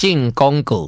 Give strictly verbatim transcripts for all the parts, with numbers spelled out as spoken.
进广告。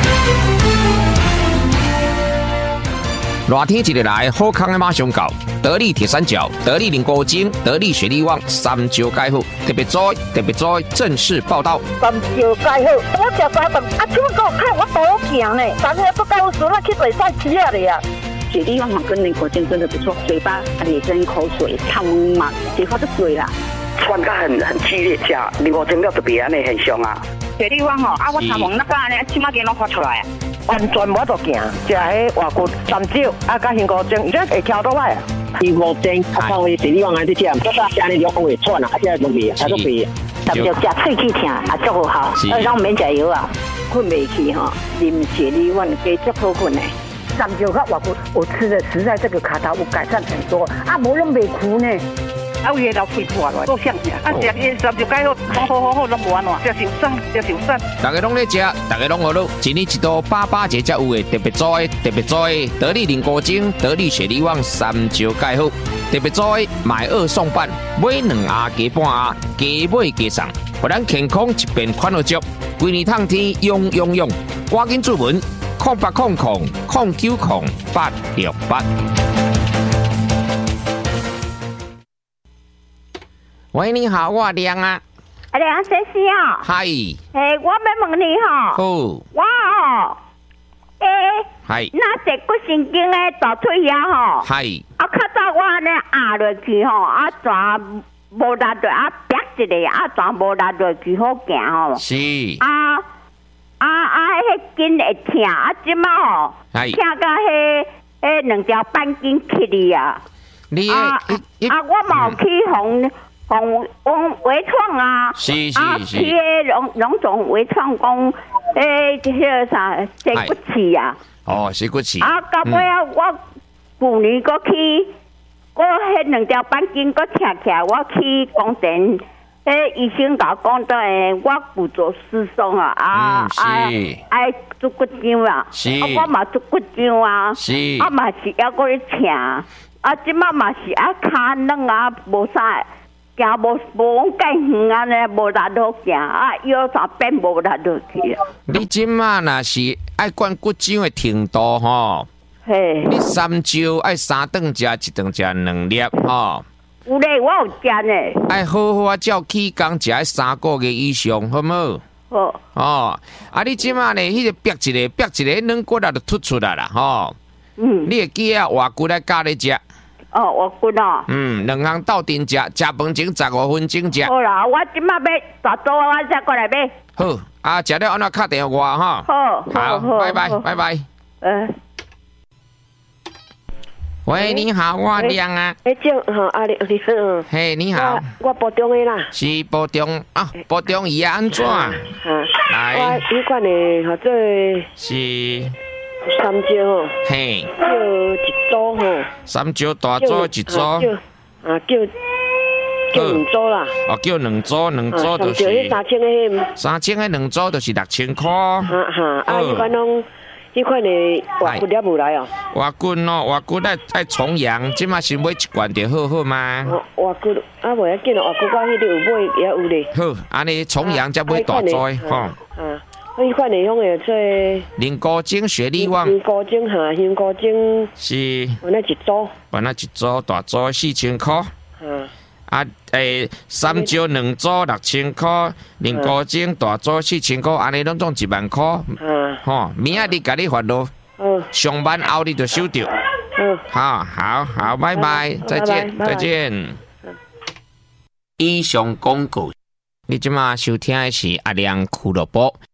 热天一日来，好康的马上到。得力铁三角、得力菱果精、得力雪力旺三招解好，特别在特别在正式报道。 三招解好，我食三顿，啊，怎么给我看我多行呢？三下不够时，那去做菜吃啊了呀。 雪力旺跟菱果精真的不错，嘴巴咧真口水，汤嘛，结果就水啦。 酸感很很激烈，吃菱果精了特别安尼很凶啊。 雪力旺吼，啊，我头毛那个安尼，起码给侬发出来啊。 完全无得行，食迄外骨三招，啊，甲杏果精，这会翘倒来啊。 杏果精，啊，靠伊雪力旺安尼食，这个安尼肉会串啊，啊，这容易，啊，都肥。 三招食喙齿疼，啊，足好，而且免食药啊，困袂去吼，啉雪力旺加足好困的。 三招甲外骨，我吃的实在这个卡头有改善很多，啊，无拢袂苦呢。 啊，有老肺破了，够香的。啊，食伊三招解好，好好好好，拢无安怎，食受伤，食受伤。 大家拢咧食，大家拢好乐，一年一度八八节才有的特别早的，特别早的得力菱果精、得力雪力旺三招解好，特别早的买二送半，买两盒加半盒，加买加送，互咱健康一边款好足，规年通天用用用，赶紧注文，空八空空空九空八六八。喂，你好，我亮啊。 啊，亮先生啊。 嗨。 诶，我要问你吼。 好。 我吼，诶。 嗨。 那坐骨神经诶大腿遐吼。 嗨。 啊，较早我安尼压落去吼，啊，全无力落，啊，瘪一个，啊，全无力落去好行吼。 是。 啊啊啊！迄筋会疼，啊，即马吼，疼到迄迄两条板筋起哩啊。 你啊啊！我嘛有去红。红红微创啊， 是是是， 啊，去迄龙龙总微创讲，诶，迄个啥，椎骨刺啊。 哦，椎骨刺。 啊，到尾啊，我旧年搁去，我迄两条板筋搁疼起来，我去工程，迄医生甲我讲到诶，我骨质疏松啊，啊啊，爱做骨浆啊， 是， 啊，我嘛做骨浆啊， 是， 啊嘛是还搁咧疼，啊，即马嘛是啊骹软啊，无啥。行无无讲介远安尼，无力好行啊，腰啥变无力落去。 你即马若是爱管骨浆的程度吼， 嘿， 你三招爱三顿食，一顿食两粒吼。 有咧，我有食呢。 爱好好啊，照起工食三个月以上，好冇？ 好。 哦，啊，你即马呢，迄个逼一个逼一个软骨啊，就凸出来啦，吼。嗯。你会记啊，外骨来教你食。 哦，我骨哦。 嗯，两项斗阵食，食饭前十五分钟食。 好啦，我即马要大早我再过来买。 好，啊，食了安怎敲电话我哈？ 好， 好， 好， 拜拜，拜拜。 呃。 喂，你好，我亮啊。 哎，这哈，阿丽，你好。 嘿，你好。 我保中的啦。 是保中啊，保中伊啊安怎？ 哈。 来。 我迄款的合作。 是。 三招吼， 嘿， 叫一组吼， 三招大组一组，啊叫叫两组啦， 哦叫两组，两组就是三千个， 三千个两组就是六千块， 哈哈，啊，迄款拢，迄款的外骨了无来哦， 外骨咯，外骨爱爱重阳，即马先买一罐就好好嘛。 外骨啊，袂要紧哦，外骨我迄个有买也有咧。 好，安尼重阳才买大组吼。 迄款的用的做菱果精、雪力旺、 菱果精哈，菱果精是， 完了一组， 完了一组大组四千块，嗯，啊诶，三招两组六千块，菱果精大组四千块，安尼拢总一万块，嗯，吼，明仔日甲你发落，嗯，上班后你就收到，嗯，好好好，拜拜，再见，再见。以上广告，你即马收听的是阿亮俱乐部。